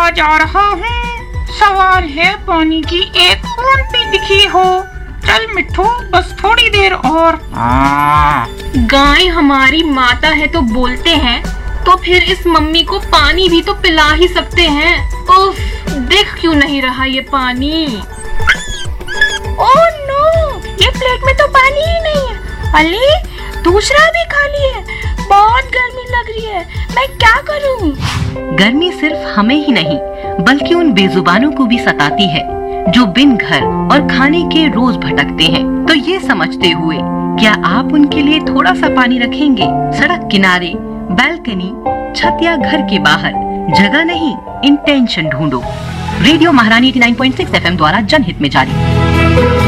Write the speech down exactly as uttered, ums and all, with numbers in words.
भूखा जा रहा हूँ। सवाल है पानी की एक बूंद भी दिखी हो। चल मिट्ठू, बस थोड़ी देर और। गाय हमारी माता है तो बोलते हैं, तो फिर इस मम्मी को पानी भी तो पिला ही सकते हैं। उफ, देख क्यों नहीं रहा ये पानी। ओह नो, ये प्लेट में तो पानी ही नहीं है। अरे दूसरा भी खाली है। बहुत गर्मी लग रही है, मैं क्या करूं? गर्मी सिर्फ हमें ही नहीं बल्कि उन बेजुबानों को भी सताती है जो बिन घर और खाने के रोज भटकते हैं। तो ये समझते हुए क्या आप उनके लिए थोड़ा सा पानी रखेंगे? सड़क किनारे, बालकनी, छत या घर के बाहर, जगह नहीं इंटेंशन ढूंढो। रेडियो महारानी नवासी पॉइंट छह एफएम द्वारा जनहित में जारी।